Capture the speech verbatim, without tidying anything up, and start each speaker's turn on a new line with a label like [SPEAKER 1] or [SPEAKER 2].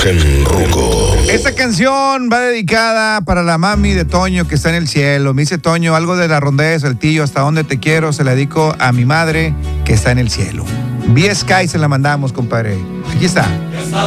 [SPEAKER 1] Imagen Ruco.
[SPEAKER 2] Esta canción va dedicada para la mami de Toño que está en el cielo. Me dice Toño, algo de la rondez de Saltillo, hasta dónde te quiero, se la dedico a mi madre que está en el cielo. Vía Sky se la mandamos, compadre. Aquí está.